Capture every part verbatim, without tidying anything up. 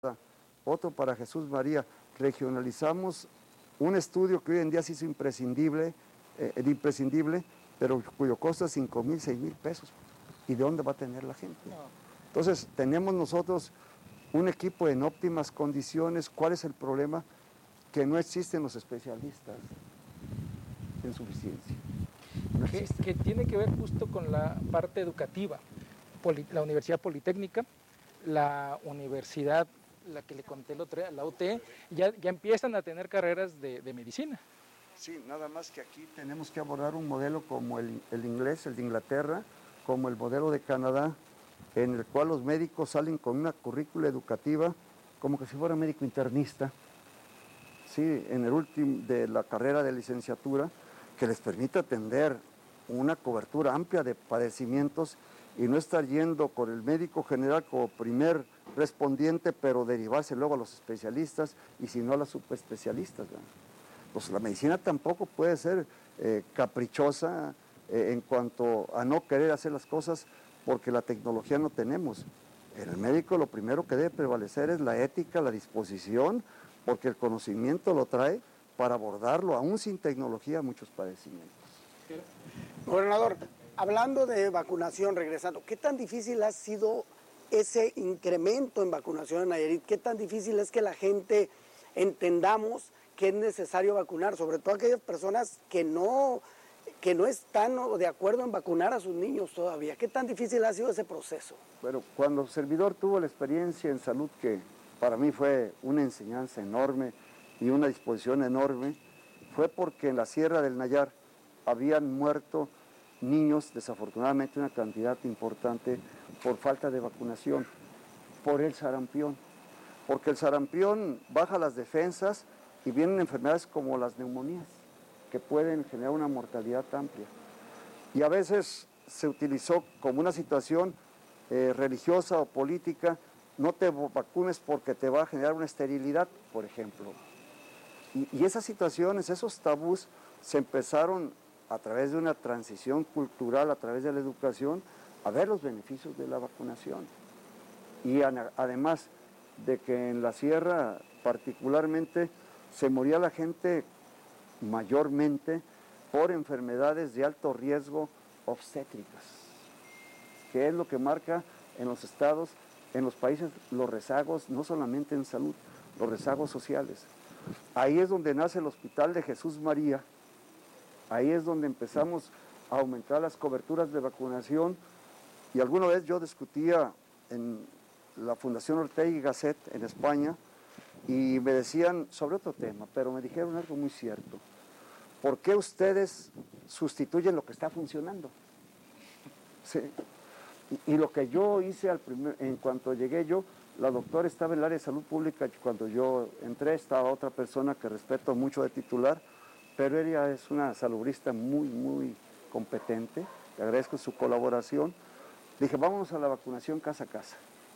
otro para Jesús María. Regionalizamos un estudio que hoy en día se hizo imprescindible, eh, imprescindible, pero cuyo costo es cinco mil, seis mil pesos. ¿Y de dónde va a tener la gente? No. Entonces, tenemos nosotros un equipo en óptimas condiciones. ¿Cuál es el problema? Que no existen los especialistas en suficiencia. No que, que tiene que ver justo con la parte educativa. Poli, la Universidad Politécnica, la universidad, la que le conté el otro día, la U T E, ya, ya empiezan a tener carreras de, de medicina. Sí, nada más que aquí tenemos que abordar un modelo como el, el inglés, el de Inglaterra, como el modelo de Canadá, en el cual los médicos salen con una currícula educativa como que si fuera médico internista, sí, en el último de la carrera de licenciatura, que les permite atender una cobertura amplia de padecimientos y no estar yendo con el médico general como primer respondiente, pero derivarse luego a los especialistas y si no a los subespecialistas, ¿verdad? Pues la medicina tampoco puede ser eh, caprichosa eh, en cuanto a no querer hacer las cosas porque la tecnología no tenemos. En el médico lo primero que debe prevalecer es la ética, la disposición, porque el conocimiento lo trae para abordarlo, aún sin tecnología, muchos padecimientos. Gobernador, hablando de vacunación, regresando, ¿qué tan difícil ha sido ese incremento en vacunación en Nayarit? ¿Qué tan difícil es que la gente entendamos que es necesario vacunar, sobre todo aquellas personas que no, que no están de acuerdo en vacunar a sus niños todavía? ¿Qué tan difícil ha sido ese proceso? Bueno, cuando el servidor tuvo la experiencia en salud, que para mí fue una enseñanza enorme y una disposición enorme, fue porque en la Sierra del Nayar habían muerto niños, desafortunadamente una cantidad importante, por falta de vacunación, por el sarampión. Porque el sarampión baja las defensas y vienen enfermedades como las neumonías, que pueden generar una mortalidad amplia. Y a veces se utilizó como una situación eh, religiosa o política, no te vacunes porque te va a generar una esterilidad, por ejemplo. Y, y esas situaciones, esos tabús, se empezaron a través de una transición cultural, a través de la educación, a ver los beneficios de la vacunación. Y a, además de que en la sierra particularmente se moría la gente mayormente por enfermedades de alto riesgo obstétricas, que es lo que marca en los estados, en los países, los rezagos, no solamente en salud, los rezagos sociales. Ahí es donde nace el Hospital de Jesús María, ahí es donde empezamos a aumentar las coberturas de vacunación, y alguna vez yo discutía en la Fundación Ortega y Gasset en España, y me decían sobre otro tema, pero me dijeron algo muy cierto. ¿Por qué ustedes sustituyen lo que está funcionando? Sí. Y, y lo que yo hice al primer, en cuanto llegué yo, la doctora estaba en el área de salud pública, cuando yo entré estaba otra persona que respeto mucho de titular, pero ella es una salubrista muy, muy competente, le agradezco su colaboración. Dije, vámonos a la vacunación casa a casa.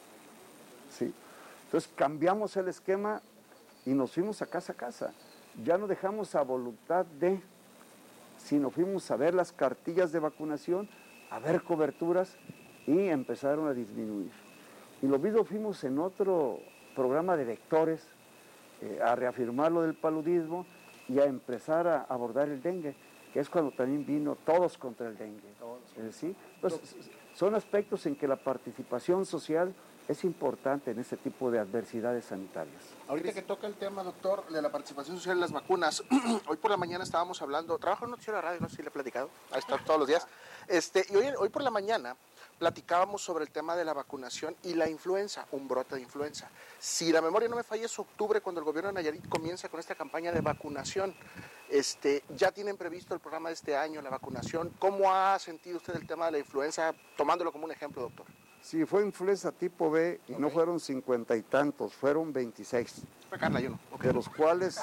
Sí. Entonces cambiamos el esquema y nos fuimos a casa a casa. Ya no dejamos a voluntad de, sino fuimos a ver las cartillas de vacunación, a ver coberturas y empezaron a disminuir. Y lo mismo fuimos en otro programa de vectores eh, a reafirmar lo del paludismo y a empezar a abordar el dengue, que es cuando también vino todos contra el dengue. Todos. Eh, ¿sí? Entonces, son aspectos en que la participación social es importante en este tipo de adversidades sanitarias. Ahorita que toca el tema, doctor, de la participación social en las vacunas, hoy por la mañana estábamos hablando, trabajo en un noticiero de radio, no sé si le he platicado, ahí está todos los días, este, y hoy, hoy por la mañana platicábamos sobre el tema de la vacunación y la influenza, un brote de influenza. Si la memoria no me falla, es octubre cuando el gobierno de Nayarit comienza con esta campaña de vacunación. Este, ya tienen previsto el programa de este año, la vacunación. ¿Cómo ha sentido usted el tema de la influenza, tomándolo como un ejemplo, doctor? Sí, fue influenza tipo B y okay. No fueron cincuenta y tantos, fueron veintiséis. Fue Carla, yo no. Okay. De los cuales,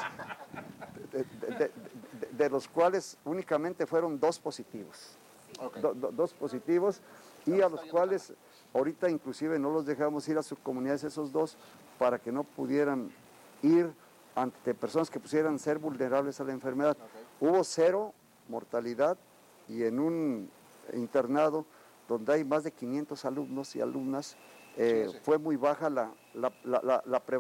de, de, de, de, de los cuales únicamente fueron dos positivos. Okay. Do, do, dos positivos y a los cuales ahorita inclusive no los dejamos ir a sus comunidades esos dos para que no pudieran ir ante personas que pudieran ser vulnerables a la enfermedad. Okay. Hubo cero mortalidad y en un internado donde hay más de quinientos alumnos y alumnas, eh, Sí, sí. fue muy baja la, la, la, la, la